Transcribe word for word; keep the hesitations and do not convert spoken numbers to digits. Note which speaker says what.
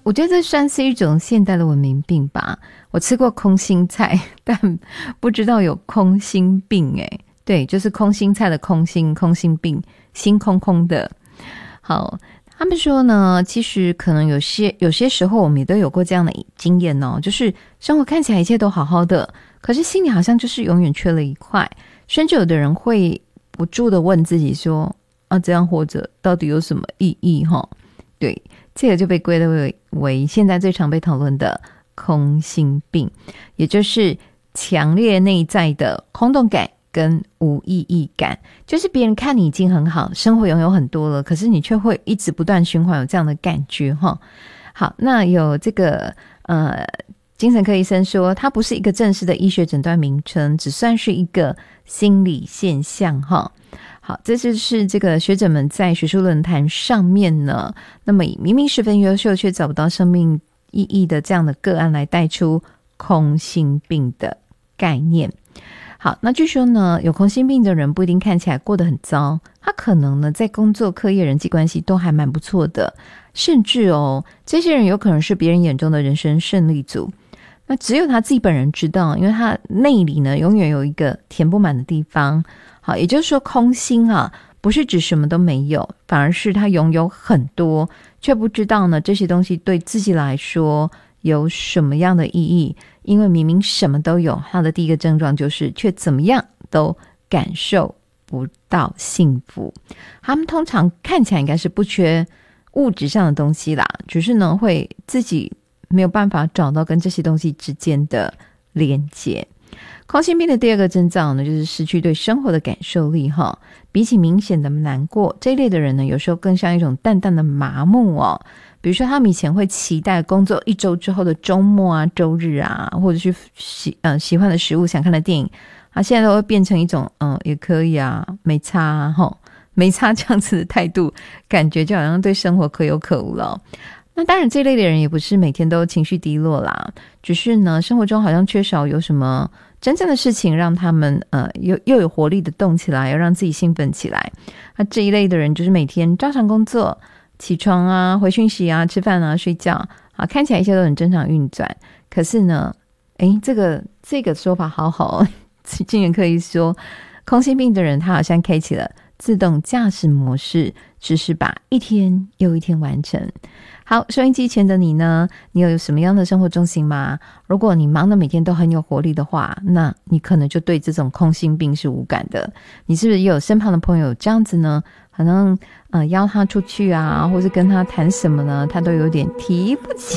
Speaker 1: 我觉得这算是一种现代的文明病吧。我吃过空心菜，但不知道有空心病诶。对，就是空心菜的空心，空心病，心空空的。好，他们说呢，其实可能有些有些时候我们也都有过这样的经验哦，就是生活看起来一切都好好的，可是心里好像就是永远缺了一块，甚至有的人会不住的问自己说啊，这样活着到底有什么意义齁？对，这个就被归类为为现在最常被讨论的空心病，也就是强烈内在的空洞感跟无意义感，就是别人看你已经很好，生活拥有很多了，可是你却会一直不断循环有这样的感觉齁。好，那有这个呃精神科医生说，它不是一个正式的医学诊断名称，只算是一个心理现象齁。好，这就是这个学者们在学术论坛上面呢，那么以明明十分优秀却找不到生命意义的这样的个案来带出空心病的概念。好，那据说呢，有空心病的人不一定看起来过得很糟，他可能呢在工作、课业、人际关系都还蛮不错的，甚至哦，这些人有可能是别人眼中的人生胜利组。那只有他自己本人知道，因为他内里呢永远有一个填不满的地方。好，也就是说空心啊，不是指什么都没有，反而是他拥有很多，却不知道呢这些东西对自己来说有什么样的意义。因为明明什么都有，他的第一个症状就是却怎么样都感受不到幸福。他们通常看起来应该是不缺物质上的东西啦，只是呢会自己没有办法找到跟这些东西之间的连结。空心病的第二个征兆呢，就是失去对生活的感受力哈。比起明显的难过，这一类的人呢，有时候更像一种淡淡的麻木哦。比如说，他们以前会期待工作一周之后的周末啊、周日啊，或者是喜呃喜欢的食物、想看的电影，啊，现在都会变成一种嗯、呃、也可以啊，没差啊齁，没差这样子的态度，感觉就好像对生活可有可无了哦。那当然这类的人也不是每天都情绪低落啦，只是呢生活中好像缺少有什么真正的事情让他们呃又又有活力的动起来，要让自己兴奋起来。那这一类的人就是每天照常工作，起床啊，回讯息啊，吃饭啊，睡觉啊，看起来一切都很正常运转。可是呢诶这个这个说法好好哦，精神科医说空心病的人他好像开启了自动驾驶模式，只是把一天又一天完成。好，收音机前的你呢，你有什么样的生活重心吗？如果你忙得每天都很有活力的话，那你可能就对这种空心病是无感的。你是不是也有身旁的朋友这样子呢？可能呃邀他出去啊，或是跟他谈什么呢，他都有点提不起